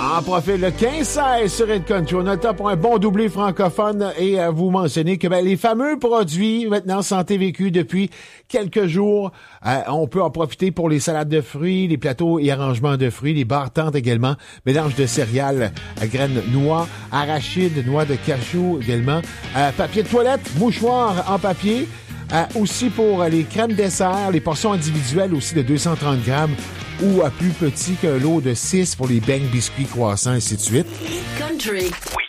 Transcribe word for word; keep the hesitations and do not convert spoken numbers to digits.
En profil le quinze seize sur Hit Country. On a le temps pour un bon doublé francophone et à vous mentionner que ben, les fameux produits maintenant Santé Vécu depuis quelques jours, euh, on peut en profiter pour les salades de fruits, les plateaux et arrangements de fruits, les barres tentes également, mélange de céréales à graines noix, arachides, noix de cachou également, euh, papier de toilette, mouchoir en papier, euh, aussi pour les crèmes dessert, les portions individuelles aussi de deux cent trente grammes ou à plus petit qu'un lot de six pour les beignes, biscuits, croissants, ainsi de suite. Country. Oui.